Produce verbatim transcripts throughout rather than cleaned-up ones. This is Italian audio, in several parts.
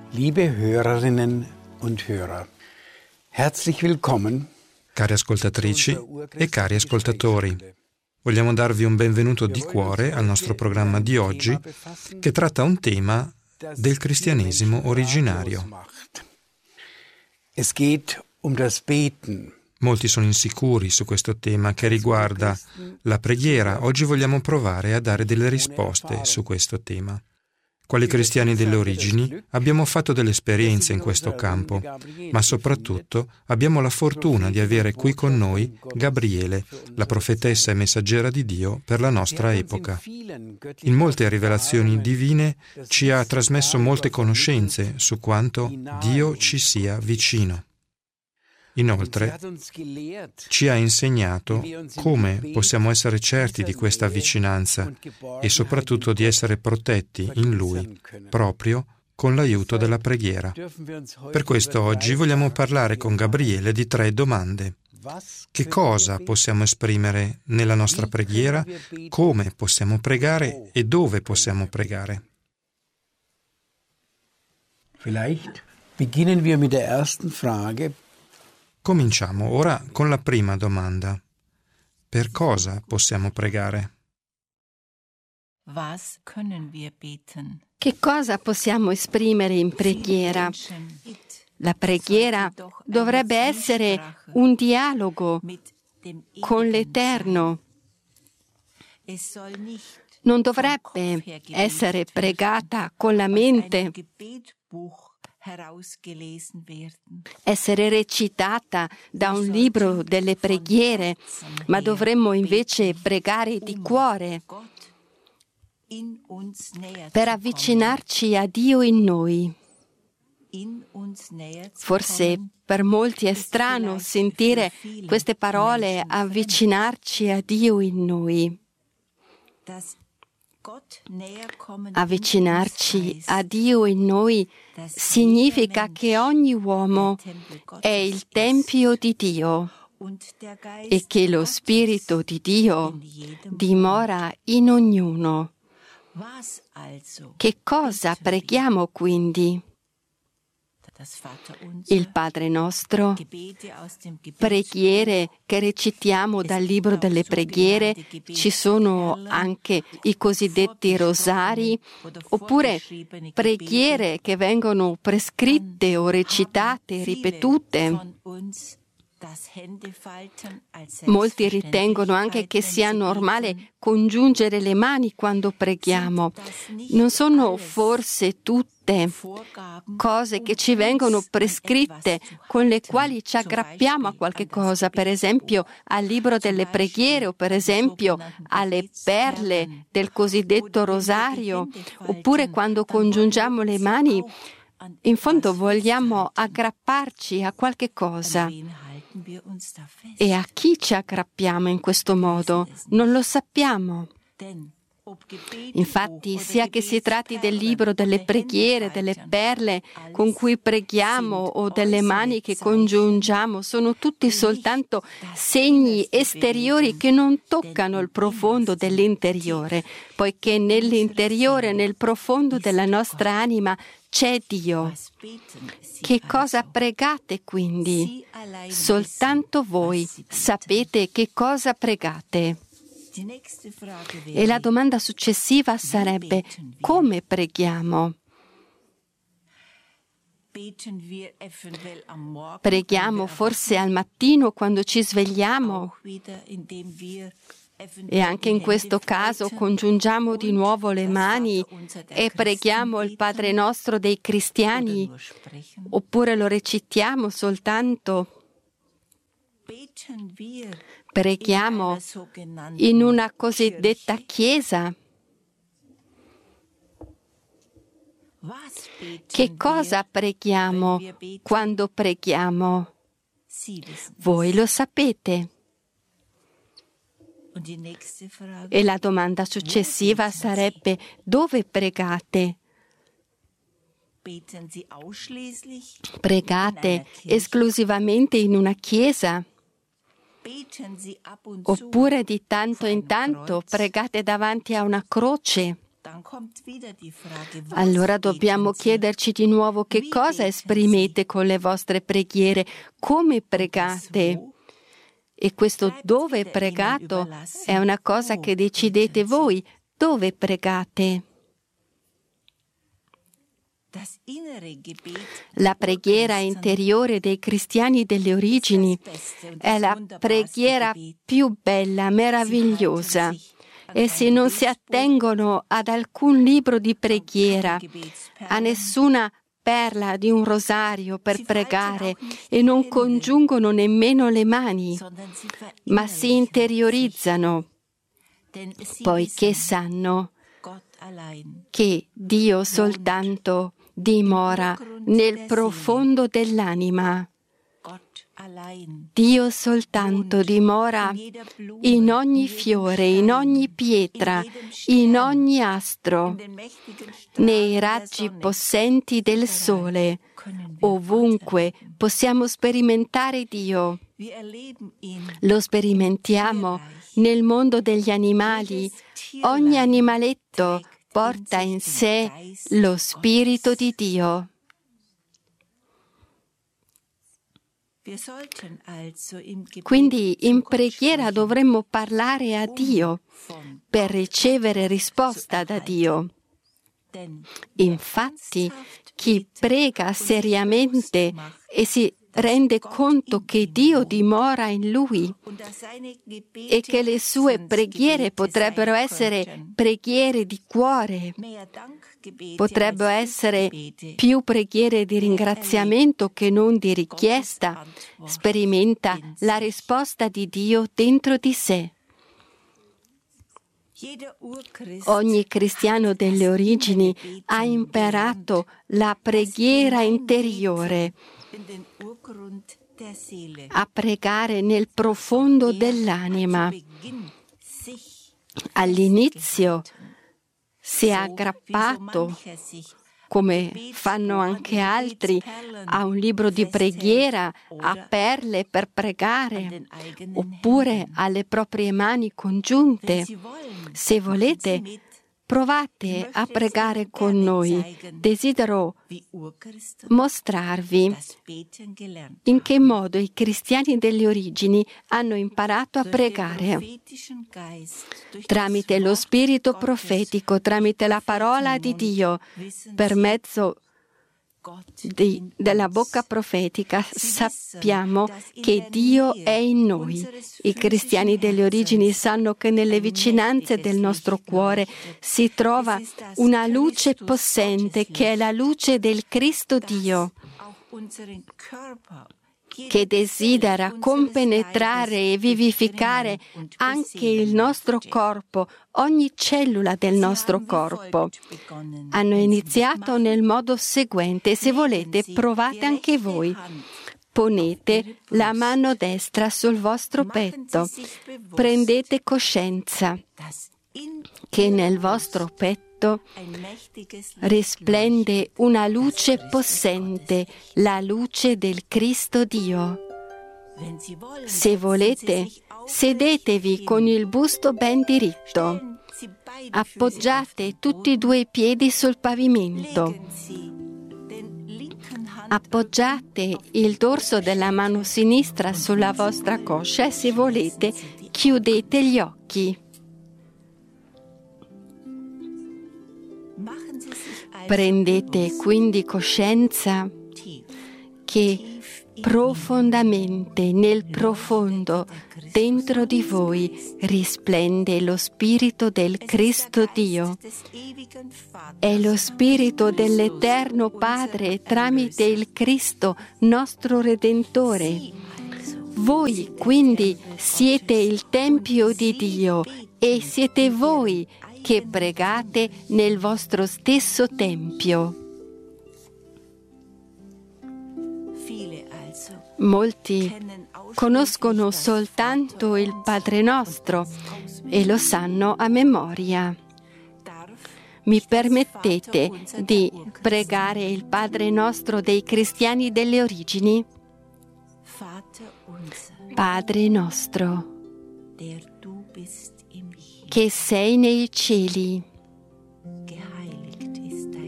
Liebe Hörerinnen und Hörer, herzlich willkommen. Cari ascoltatrici e cari ascoltatori, vogliamo darvi un benvenuto di cuore al nostro programma di oggi che tratta un tema del cristianesimo originario. Es geht um das Beten. Molti sono insicuri su questo tema che riguarda la preghiera. Oggi vogliamo provare a dare delle risposte su questo tema. Quali cristiani delle origini abbiamo fatto delle esperienze in questo campo, ma soprattutto abbiamo la fortuna di avere qui con noi Gabriele, la profetessa e messaggera di Dio per la nostra epoca. In molte rivelazioni divine ci ha trasmesso molte conoscenze su quanto Dio ci sia vicino. Inoltre, ci ha insegnato come possiamo essere certi di questa vicinanza e soprattutto di essere protetti in Lui, proprio con l'aiuto della preghiera. Per questo oggi vogliamo parlare con Gabriele di tre domande. Che cosa possiamo esprimere nella nostra preghiera, come possiamo pregare e dove possiamo pregare? Vielleicht beginnen wir mit der ersten Frage. Cominciamo ora con la prima domanda. Per cosa possiamo pregare? Was können wir beten? Che cosa possiamo esprimere in preghiera? La preghiera dovrebbe essere un dialogo con l'Eterno. Non dovrebbe essere pregata con la mente, essere recitata da un libro delle preghiere, ma dovremmo invece pregare di cuore per avvicinarci a Dio in noi. Forse per molti è strano sentire queste parole, avvicinarci a Dio in noi. Avvicinarci a Dio in noi significa che ogni uomo è il Tempio di Dio e che lo Spirito di Dio dimora in ognuno. Che cosa preghiamo quindi? Il Padre nostro, preghiere che recitiamo dal libro delle preghiere, ci sono anche i cosiddetti rosari, oppure preghiere che vengono prescritte o recitate, ripetute. Molti ritengono anche che sia normale congiungere le mani quando preghiamo. Non sono forse tutte cose che ci vengono prescritte, con le quali ci aggrappiamo a qualche cosa, per esempio al libro delle preghiere o per esempio alle perle del cosiddetto rosario, oppure quando congiungiamo le mani, in fondo vogliamo aggrapparci a qualche cosa. E a chi ci aggrappiamo in questo modo? Non lo sappiamo. Infatti, sia che si tratti del libro delle preghiere, delle perle con cui preghiamo o delle mani che congiungiamo, sono tutti soltanto segni esteriori che non toccano il profondo dell'interiore, poiché nell'interiore, nel profondo della nostra anima, c'è Dio. Che cosa pregate quindi? Soltanto voi sapete che cosa pregate. E la domanda successiva sarebbe: come preghiamo? Preghiamo forse al mattino quando ci svegliamo? E anche in questo caso congiungiamo di nuovo le mani e preghiamo il Padre nostro dei cristiani, oppure lo recitiamo soltanto? Preghiamo in una cosiddetta chiesa? Che cosa preghiamo quando preghiamo? Voi lo sapete. E la domanda successiva sarebbe: dove pregate? Pregate esclusivamente in una chiesa? Oppure di tanto in tanto pregate davanti a una croce? Allora dobbiamo chiederci di nuovo che cosa esprimete con le vostre preghiere, come pregate. E questo dove pregato è una cosa che decidete voi, dove pregate. La preghiera interiore dei cristiani delle origini è la preghiera più bella, meravigliosa. Essi non si attengono ad alcun libro di preghiera, a nessuna perla di un rosario per pregare e non congiungono nemmeno le mani, ma si interiorizzano, poiché sanno che Dio soltanto dimora nel profondo dell'anima. Dio soltanto dimora in ogni fiore, in ogni pietra, in ogni astro, nei raggi possenti del sole. Ovunque possiamo sperimentare Dio. Lo sperimentiamo nel mondo degli animali. Ogni animaletto porta in sé lo Spirito di Dio. Quindi in preghiera dovremmo parlare a Dio per ricevere risposta da Dio. Infatti, chi prega seriamente e si rende conto che Dio dimora in lui e che le sue preghiere potrebbero essere preghiere di cuore, potrebbero essere più preghiere di ringraziamento che non di richiesta, sperimenta la risposta di Dio dentro di sé. Ogni cristiano delle origini ha imparato la preghiera interiore, a pregare nel profondo dell'anima. All'inizio si è aggrappato, come fanno anche altri, a un libro di preghiera, a perle per pregare, oppure alle proprie mani congiunte. Se volete, provate a pregare con noi. Desidero mostrarvi in che modo i cristiani delle origini hanno imparato a pregare. Tramite lo spirito profetico, tramite la parola di Dio, per mezzo di, della bocca profetica, sappiamo che Dio è in noi. I cristiani delle origini sanno che nelle vicinanze del nostro cuore si trova una luce possente, che è la luce del Cristo Dio, che desidera compenetrare e vivificare anche il nostro corpo, ogni cellula del nostro corpo. Hanno iniziato nel modo seguente. Se volete, provate anche voi. Ponete la mano destra sul vostro petto. Prendete coscienza che nel vostro petto risplende una luce possente, la luce del Cristo Dio. Se volete, sedetevi con il busto ben diritto. Appoggiate tutti e due i piedi sul pavimento. Appoggiate il dorso della mano sinistra sulla vostra coscia e, se volete, chiudete gli occhi. Prendete quindi coscienza che profondamente, nel profondo, dentro di voi risplende lo Spirito del Cristo Dio. È lo Spirito dell'Eterno Padre tramite il Cristo, nostro Redentore. Voi quindi siete il Tempio di Dio e siete voi che pregate nel vostro stesso Tempio. Molti conoscono soltanto il Padre Nostro e lo sanno a memoria. Mi permettete di pregare il Padre Nostro dei cristiani delle origini? Padre nostro, che sei nei cieli,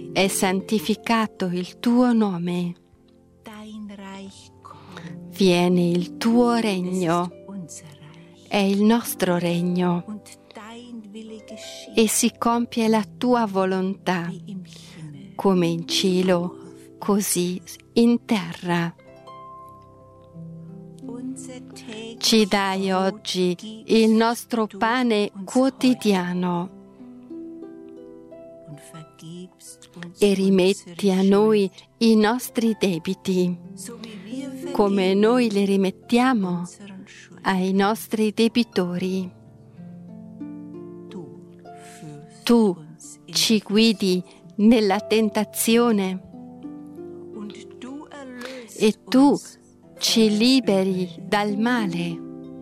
è santificato il tuo nome. Vieni il tuo regno, è il nostro regno, e si compie la tua volontà, come in cielo, così in terra. Ci dai oggi il nostro pane quotidiano e rimetti a noi i nostri debiti, come noi li rimettiamo ai nostri debitori. Tu ci guidi nella tentazione e tu ci liberi dal male,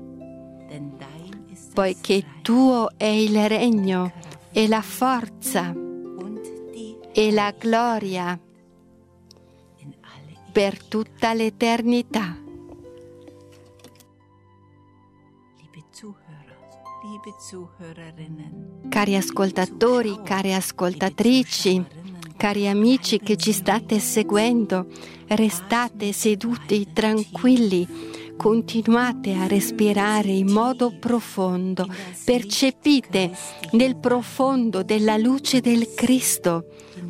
poiché tuo è il regno e la forza e la gloria per tutta l'eternità. Cari ascoltatori, care ascoltatrici, cari amici che ci state seguendo, restate seduti tranquilli, continuate a respirare in modo profondo, percepite nel profondo della luce del Cristo,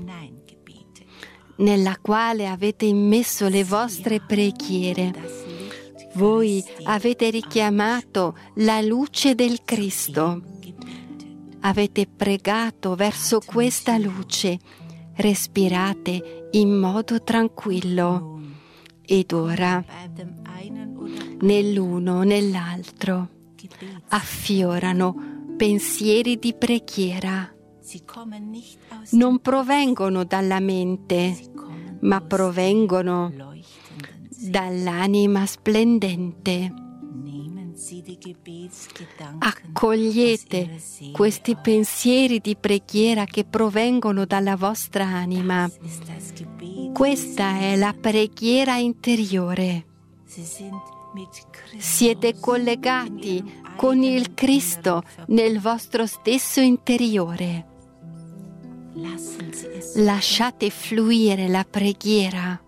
nella quale avete immesso le vostre preghiere. Voi avete richiamato la luce del Cristo, avete pregato verso questa luce. Respirate in modo tranquillo ed ora nell'uno nell'altro affiorano pensieri di preghiera. Non provengono dalla mente, ma provengono dall'anima splendente. Accogliete questi pensieri di preghiera che provengono dalla vostra anima. Questa è la preghiera interiore. Siete collegati con il Cristo nel vostro stesso interiore. Lasciate fluire la preghiera.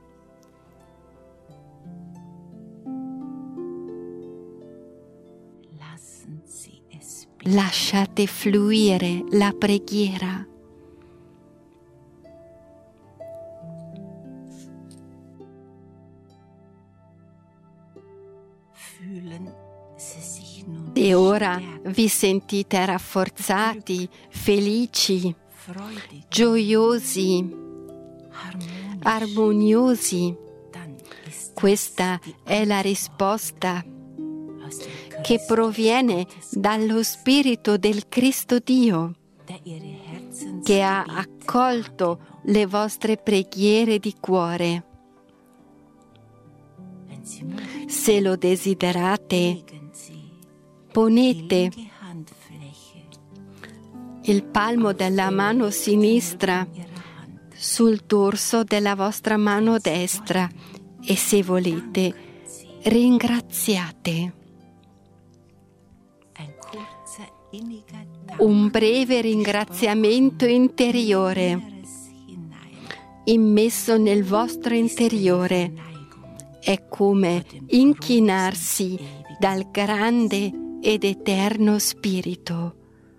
Lasciate fluire la preghiera. E ora vi sentite rafforzati, felici, gioiosi, armoniosi. Questa è la risposta che proviene dallo Spirito del Cristo Dio, che ha accolto le vostre preghiere di cuore. Se lo desiderate, ponete il palmo della mano sinistra sul dorso della vostra mano destra e, se volete, ringraziate. Un breve ringraziamento interiore immesso nel vostro interiore è come inchinarsi dal grande ed eterno Spirito.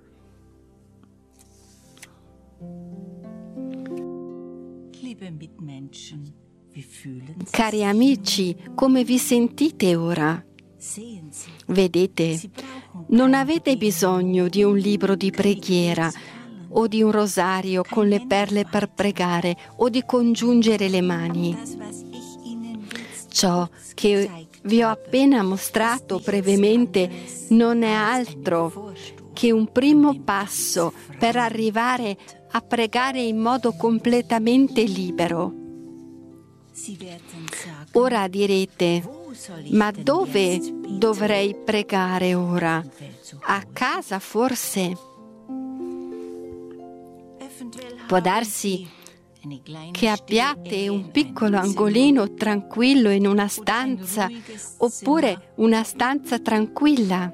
Cari amici, come vi sentite ora? Vedete, non avete bisogno di un libro di preghiera o di un rosario con le perle per pregare o di congiungere le mani. Ciò che vi ho appena mostrato brevemente non è altro che un primo passo per arrivare a pregare in modo completamente libero. Ora direte: ma dove dovrei pregare ora? A casa forse? Può darsi che abbiate un piccolo angolino tranquillo in una stanza, oppure una stanza tranquilla.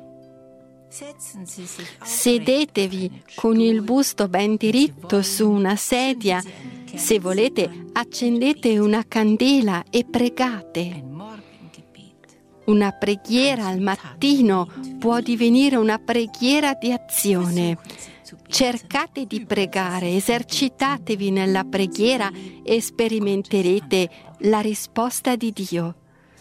Sedetevi con il busto ben diritto su una sedia Se volete, accendete una candela e pregate. Una preghiera al mattino può divenire una preghiera di azione. Cercate di pregare, esercitatevi nella preghiera e sperimenterete la risposta di Dio.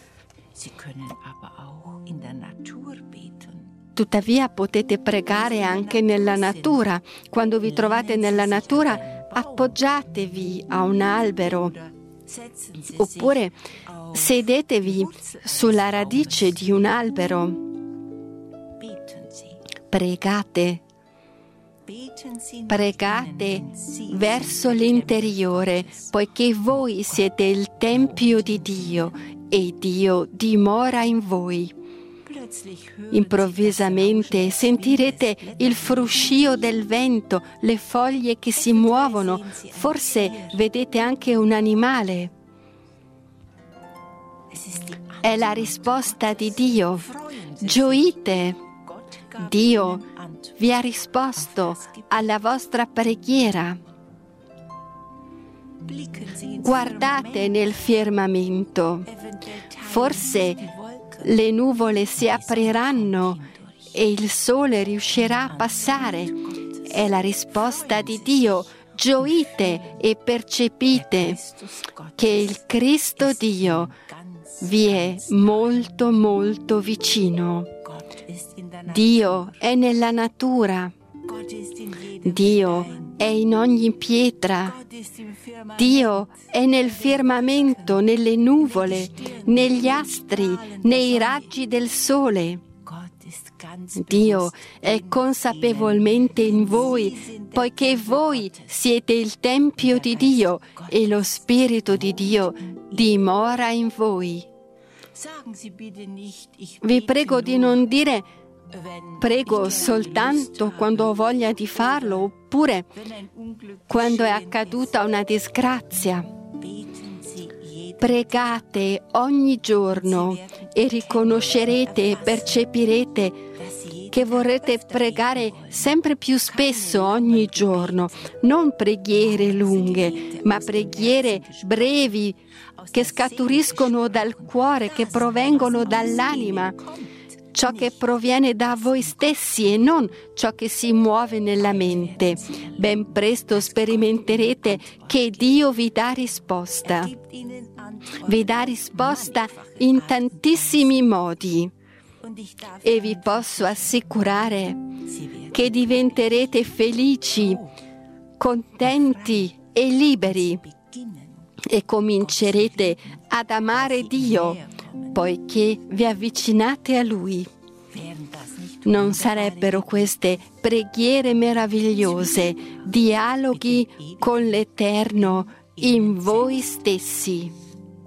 Tuttavia potete pregare anche nella natura. Quando vi trovate nella natura, appoggiatevi a un albero oppure sedetevi sulla radice di un albero. Pregate. Pregate verso l'interiore, poiché voi siete il Tempio di Dio e Dio dimora in voi. Improvvisamente sentirete il fruscio del vento, le foglie che si muovono, forse vedete anche un animale. È la risposta di Dio. Gioite. Dio vi ha risposto alla vostra preghiera. Guardate nel firmamento. Forse le nuvole si apriranno e il sole riuscirà a passare. È la risposta di Dio. Gioite e percepite che il Cristo Dio vi è molto molto vicino. Dio è nella natura. Dio è in ogni pietra. Dio è nel firmamento, nelle nuvole, negli astri, nei raggi del sole. Dio è consapevolmente in voi, poiché voi siete il Tempio di Dio e lo Spirito di Dio dimora in voi. Vi prego di non dire prego soltanto quando ho voglia di farlo oppure quando è accaduta una disgrazia. Pregate ogni giorno e riconoscerete e percepirete che vorrete pregare sempre più spesso ogni giorno, non preghiere lunghe, ma preghiere brevi che scaturiscono dal cuore, che provengono dall'anima, ciò che proviene da voi stessi e non ciò che si muove nella mente. Ben presto sperimenterete che Dio vi dà risposta. Vi dà risposta in tantissimi modi e vi posso assicurare che diventerete felici, contenti e liberi e comincerete ad amare Dio poiché vi avvicinate a Lui. Non sarebbero queste preghiere meravigliose, dialoghi con l'Eterno in voi stessi?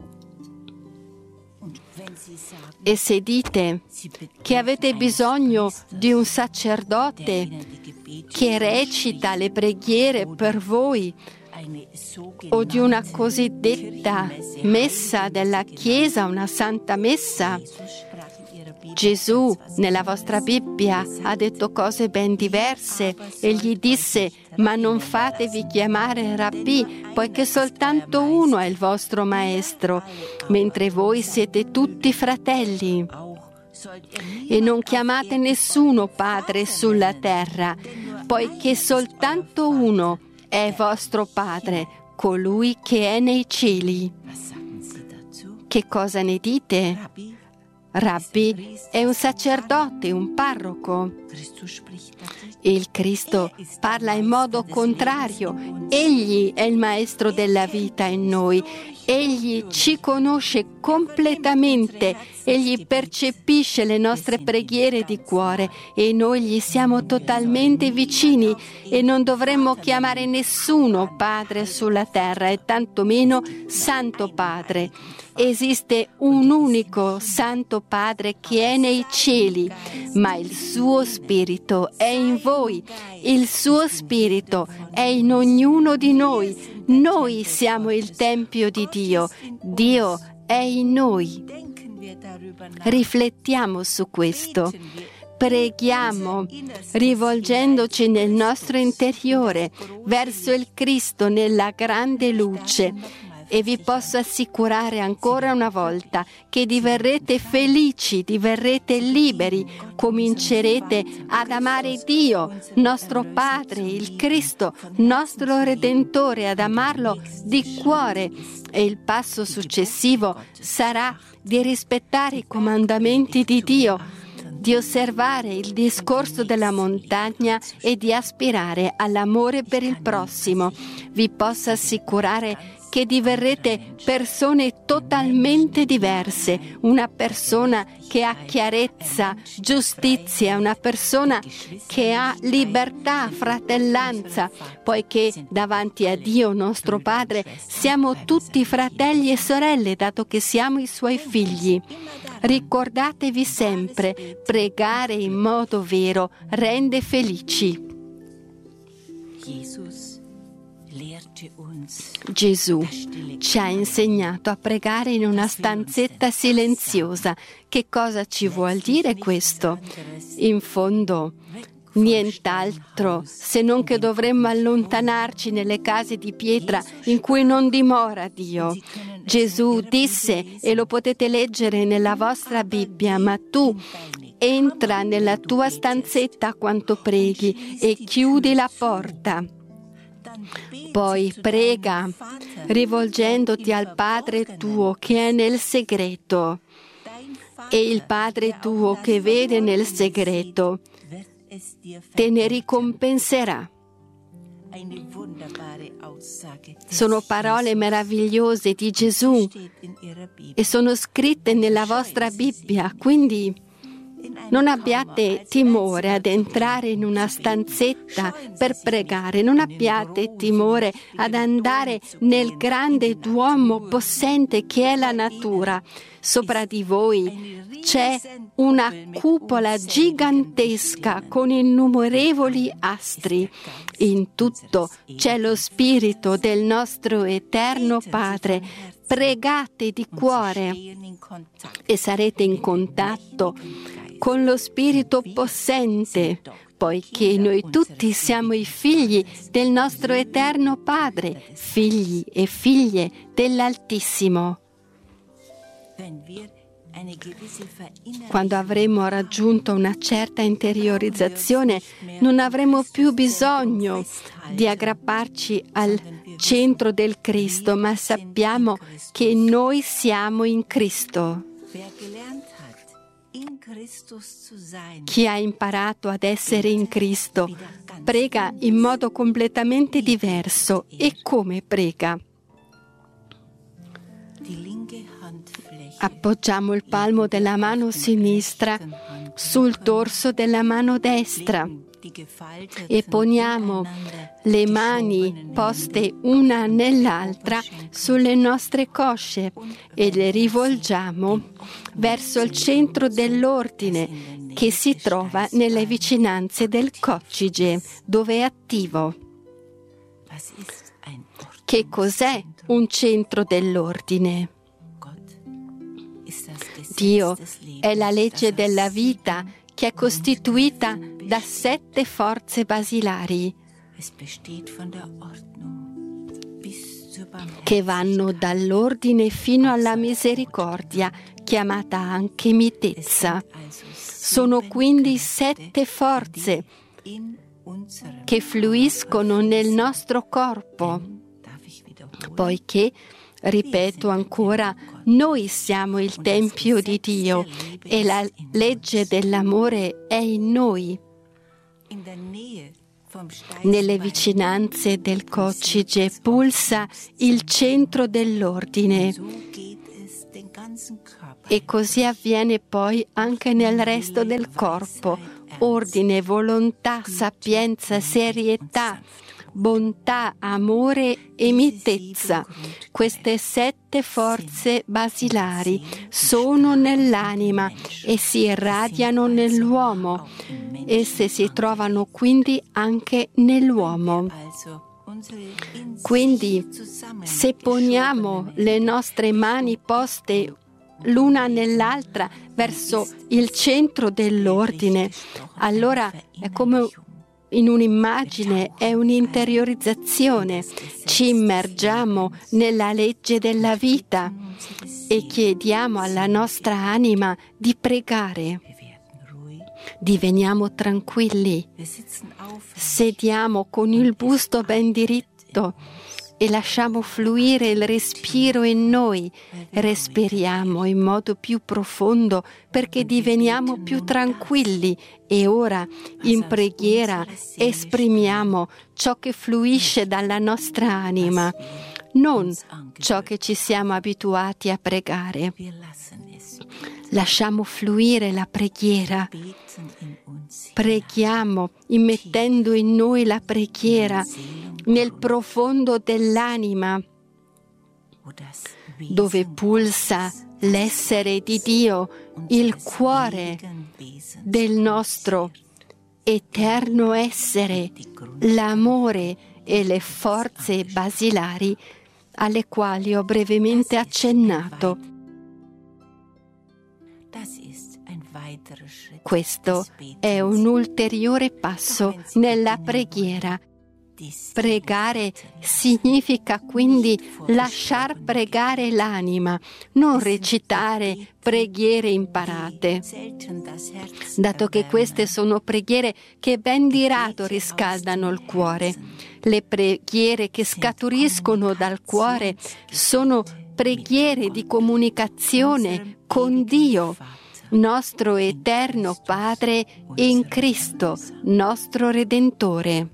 E se dite che avete bisogno di un sacerdote che recita le preghiere per voi o di una cosiddetta messa della Chiesa, una santa messa, Gesù nella vostra Bibbia ha detto cose ben diverse. Egli disse: ma non fatevi chiamare Rabbì, poiché soltanto uno è il vostro maestro, mentre voi siete tutti fratelli. E non chiamate nessuno padre sulla terra, poiché soltanto uno è vostro Padre, colui che è nei cieli. Che cosa ne dite? Rabbi è un sacerdote, un parroco. Il Cristo parla in modo contrario. Egli è il maestro della vita in noi. Egli ci conosce completamente. Egli percepisce le nostre preghiere di cuore e noi gli siamo totalmente vicini e non dovremmo chiamare nessuno Padre sulla terra e tantomeno Santo Padre. Esiste un unico Santo Padre che è nei cieli, ma il suo Spirito è in voi. Il suo Spirito è in ognuno di noi. Noi siamo il Tempio di Dio. Dio è in noi. Riflettiamo su questo. preghiamo rivolgendoci nel nostro interiore verso il Cristo nella grande luce. E vi posso assicurare ancora una volta che diverrete felici, diverrete liberi, comincerete ad amare Dio, nostro Padre, il Cristo, nostro Redentore, ad amarlo di cuore. E il passo successivo sarà di rispettare i comandamenti di Dio, di osservare il discorso della montagna e di aspirare all'amore per il prossimo. Vi posso assicurare che diverrete persone totalmente diverse, una persona che ha chiarezza, giustizia, una persona che ha libertà, fratellanza, poiché davanti a Dio nostro Padre siamo tutti fratelli e sorelle, dato che siamo i Suoi figli. Ricordatevi sempre, pregare in modo vero rende felici. Gesù ci ha insegnato a pregare in una stanzetta silenziosa. Che cosa ci vuol dire questo? In fondo, nient'altro se non che dovremmo allontanarci nelle case di pietra in cui non dimora Dio. Gesù disse, e lo potete leggere nella vostra Bibbia, ma tu entra nella tua stanzetta quando preghi e chiudi la porta. Poi prega rivolgendoti al Padre tuo che è nel segreto, e il Padre tuo che vede nel segreto te ne ricompenserà. Sono parole meravigliose di Gesù e sono scritte nella vostra Bibbia, quindi non abbiate timore ad entrare in una stanzetta per pregare, non abbiate timore ad andare nel grande Duomo possente che è la natura. Sopra di voi c'è una cupola gigantesca con innumerevoli astri. In tutto c'è lo Spirito del nostro eterno Padre. Pregate di cuore e sarete in contatto con lo Spirito possente, poiché noi tutti siamo i figli del nostro eterno Padre, figli e figlie dell'Altissimo. Quando avremo raggiunto una certa interiorizzazione, non avremo più bisogno di aggrapparci al centro del Cristo, ma sappiamo che noi siamo in Cristo. Chi ha imparato ad essere in Cristo prega in modo completamente diverso. E come prega? Appoggiamo il palmo della mano sinistra sul dorso della mano destra e poniamo le mani poste una nell'altra sulle nostre cosce e le rivolgiamo verso il centro dell'ordine che si trova nelle vicinanze del coccige, dove è attivo. Che cos'è un centro dell'ordine? Dio è la legge della vita che è costituita da sette forze basilari che vanno dall'ordine fino alla misericordia, chiamata anche mitezza. Sono quindi sette forze che fluiscono nel nostro corpo, poiché, ripeto ancora, noi siamo il Tempio di Dio e la legge dell'amore è in noi. Nelle vicinanze del coccige pulsa il centro dell'ordine e così avviene poi anche nel resto del corpo. Ordine, volontà, sapienza, serietà, bontà, amore e mitezza. Queste sette forze basilari sono nell'anima e si irradiano nell'uomo. Esse si trovano quindi anche nell'uomo. Quindi, se poniamo le nostre mani poste l'una nell'altra verso il centro dell'ordine, allora è come in un'immagine, è un'interiorizzazione. Ci immergiamo nella legge della vita e chiediamo alla nostra anima di pregare. Diveniamo tranquilli, sediamo con il busto ben diritto e lasciamo fluire il respiro in noi. Respiriamo in modo più profondo perché diveniamo più tranquilli e ora in preghiera esprimiamo ciò che fluisce dalla nostra anima, non ciò che ci siamo abituati a pregare. Lasciamo fluire la preghiera. Preghiamo immettendo in noi la preghiera nel profondo dell'anima, dove pulsa l'essere di Dio, il cuore del nostro eterno essere, l'amore e le forze basilari alle quali ho brevemente accennato. Questo è un ulteriore passo nella preghiera. Pregare significa quindi lasciar pregare l'anima, non recitare preghiere imparate, dato che queste sono preghiere che ben di rado riscaldano il cuore. Le preghiere che scaturiscono dal cuore sono preghiere di comunicazione con Dio, nostro eterno Padre in Cristo, nostro Redentore.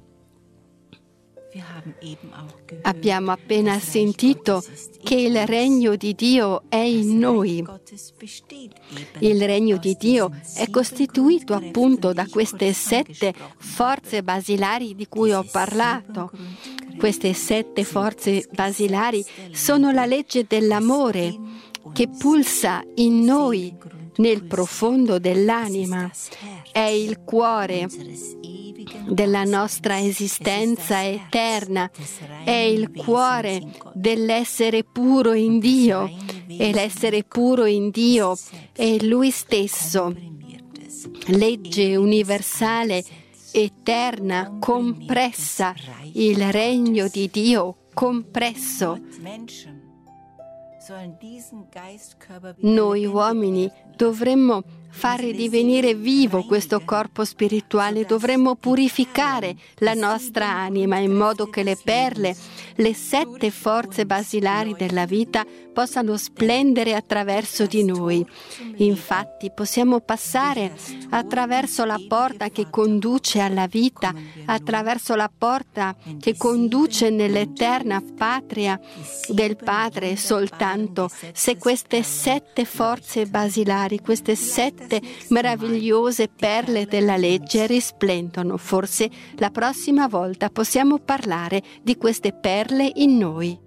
Abbiamo appena sentito che il regno di Dio è in noi. Il regno di Dio è costituito appunto da queste sette forze basilari di cui ho parlato. Queste sette forze basilari sono la legge dell'amore che pulsa in noi nel profondo dell'anima. È il cuore della nostra esistenza eterna, è il cuore dell'essere puro in Dio, e l'essere puro in Dio è Lui stesso, legge universale, eterna, compressa, il regno di Dio compresso. Noi uomini dovremmo fare divenire vivo questo corpo spirituale, dovremmo purificare la nostra anima in modo che le perle, le sette forze basilari della vita possano splendere attraverso di noi. Infatti possiamo passare attraverso la porta che conduce alla vita, attraverso la porta che conduce nell'eterna patria del Padre soltanto se queste sette forze basilari, queste sette meravigliose perle della legge risplendono. Forse la prossima volta possiamo parlare di queste perle in noi.